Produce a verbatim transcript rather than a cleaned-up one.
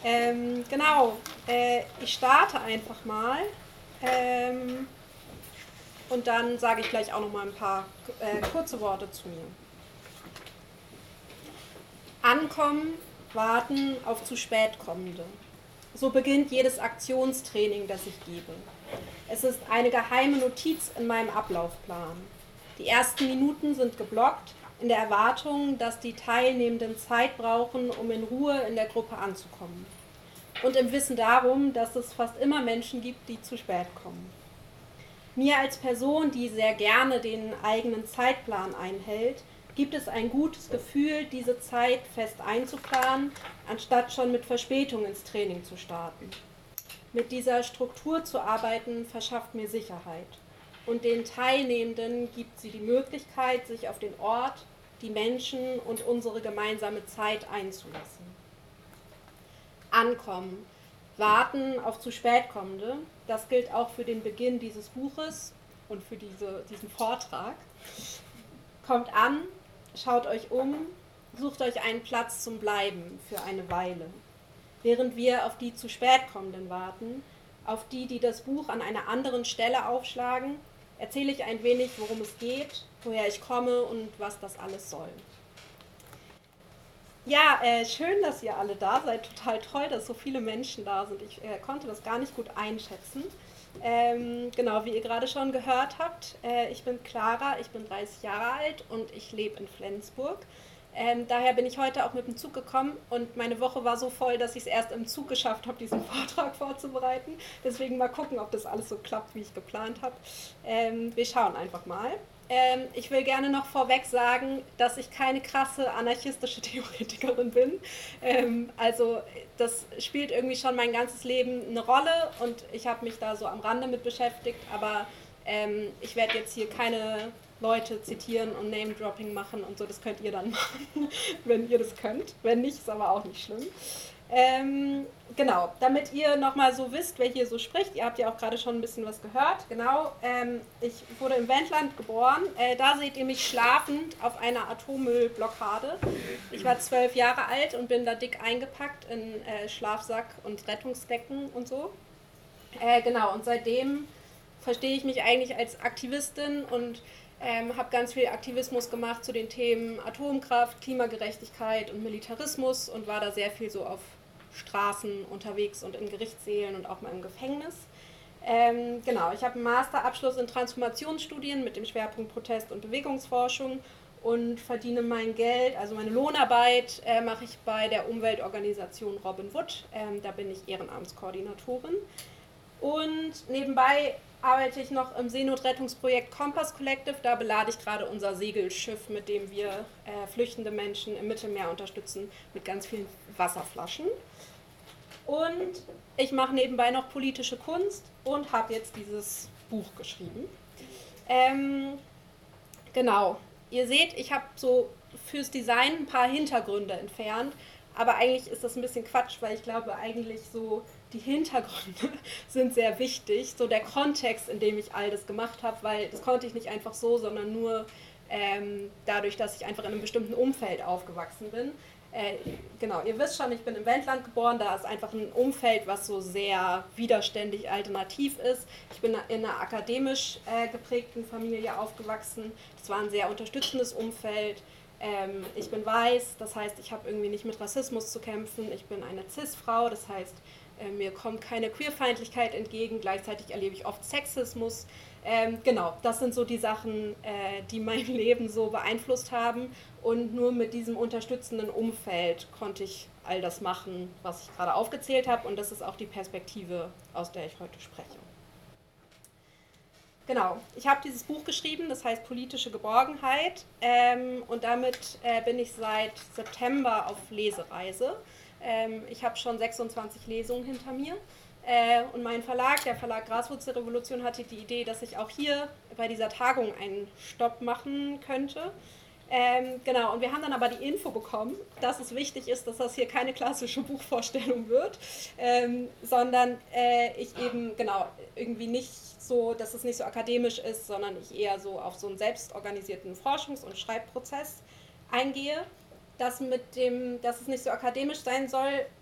Ähm, genau, äh, ich starte einfach mal ähm, und dann sage ich gleich auch noch mal ein paar äh, kurze Worte zu mir. Ankommen, warten auf zu spät kommende. So beginnt jedes Aktionstraining, das ich gebe. Es ist eine geheime Notiz in meinem Ablaufplan. Die ersten Minuten sind geblockt, in der Erwartung, dass die Teilnehmenden Zeit brauchen, um in Ruhe in der Gruppe anzukommen. Und im Wissen darum, dass es fast immer Menschen gibt, die zu spät kommen. Mir als Person, die sehr gerne den eigenen Zeitplan einhält, gibt es ein gutes Gefühl, diese Zeit fest einzuplanen, anstatt schon mit Verspätung ins Training zu starten. Mit dieser Struktur zu arbeiten, verschafft mir Sicherheit. Und den Teilnehmenden gibt sie die Möglichkeit, sich auf den Ort, die Menschen und unsere gemeinsame Zeit einzulassen. Ankommen, warten auf zu spät kommende, das gilt auch für den Beginn dieses Buches und für diese, diesen Vortrag. Kommt an, schaut euch um, sucht euch einen Platz zum Bleiben für eine Weile. Während wir auf die zu spät kommenden warten, auf die, die das Buch an einer anderen Stelle aufschlagen, erzähle ich ein wenig, worum es geht, woher ich komme und was das alles soll. Ja, äh, schön, dass ihr alle da seid. Total toll, dass so viele Menschen da sind. Ich äh, konnte das gar nicht gut einschätzen. Ähm, genau, wie ihr gerade schon gehört habt, äh, ich bin Clara, ich bin dreißig Jahre alt und ich lebe in Flensburg. Ähm, daher bin ich heute auch mit dem Zug gekommen und meine Woche war so voll, dass ich es erst im Zug geschafft habe, diesen Vortrag vorzubereiten. Deswegen mal gucken, ob das alles so klappt, wie ich geplant habe. Ähm, wir schauen einfach mal. Ähm, ich will gerne noch vorweg sagen, dass ich keine krasse anarchistische Theoretikerin bin. Ähm, also das spielt irgendwie schon mein ganzes Leben eine Rolle und ich habe mich da so am Rande mit beschäftigt, aber ähm, ich werde jetzt hier keine Leute zitieren und Name-Dropping machen und so, das könnt ihr dann machen, wenn ihr das könnt. Wenn nicht, ist aber auch nicht schlimm. Ähm, genau, damit ihr nochmal so wisst, wer hier so spricht, ihr habt ja auch gerade schon ein bisschen was gehört, genau, ähm, ich wurde im Wendland geboren, äh, da seht ihr mich schlafend auf einer Atommüllblockade. Ich war zwölf Jahre alt und bin da dick eingepackt in äh, Schlafsack und Rettungsdecken und so. Äh, genau, und seitdem verstehe ich mich eigentlich als Aktivistin und ähm, habe ganz viel Aktivismus gemacht zu den Themen Atomkraft, Klimagerechtigkeit und Militarismus und war da sehr viel so auf Straßen unterwegs und in Gerichtssälen und auch mal im Gefängnis. Ähm, genau, ich habe einen Masterabschluss in Transformationsstudien mit dem Schwerpunkt Protest- und Bewegungsforschung und verdiene mein Geld, also meine Lohnarbeit, äh, mache ich bei der Umweltorganisation Robin Wood. Ähm, da bin ich Ehrenamtskoordinatorin. Und nebenbei arbeite ich noch im Seenotrettungsprojekt Compass Collective. Da belade ich gerade unser Segelschiff, mit dem wir äh, flüchtende Menschen im Mittelmeer unterstützen, mit ganz vielen Wasserflaschen. Und ich mache nebenbei noch politische Kunst und habe jetzt dieses Buch geschrieben. Ähm, genau, ihr seht, ich habe so fürs Design ein paar Hintergründe entfernt, aber eigentlich ist das ein bisschen Quatsch, weil ich glaube eigentlich so die Hintergründe sind sehr wichtig, so der Kontext, in dem ich all das gemacht habe, weil das konnte ich nicht einfach so, sondern nur ähm, dadurch, dass ich einfach in einem bestimmten Umfeld aufgewachsen bin. Äh, genau, ihr wisst schon, ich bin im Wendland geboren, da ist einfach ein Umfeld, was so sehr widerständig alternativ ist. Ich bin in einer akademisch äh, geprägten Familie aufgewachsen, das war ein sehr unterstützendes Umfeld. Ähm, ich bin weiß, das heißt, ich habe irgendwie nicht mit Rassismus zu kämpfen. Ich bin eine Cis-Frau, das heißt, äh, mir kommt keine Queerfeindlichkeit entgegen. Gleichzeitig erlebe ich oft Sexismus. Ähm, genau, das sind so die Sachen, äh, die mein Leben so beeinflusst haben. Und nur mit diesem unterstützenden Umfeld konnte ich all das machen, was ich gerade aufgezählt habe. Und das ist auch die Perspektive, aus der ich heute spreche. Genau, ich habe dieses Buch geschrieben, das heißt Politische Geborgenheit ähm, und damit äh, bin ich seit September auf Lesereise. Ähm, ich habe schon sechsundzwanzig Lesungen hinter mir äh, und mein Verlag, der Verlag Graswurzelrevolution, hatte die Idee, dass ich auch hier bei dieser Tagung einen Stopp machen könnte. Ähm, genau, und wir haben dann aber die Info bekommen, dass es wichtig ist, dass das hier keine klassische Buchvorstellung wird, ähm, sondern äh, ich eben, genau, irgendwie nicht so, dass es nicht so akademisch ist, sondern ich eher so auf so einen selbstorganisierten Forschungs- und Schreibprozess eingehe. Das mit dem, dass es nicht so akademisch sein soll,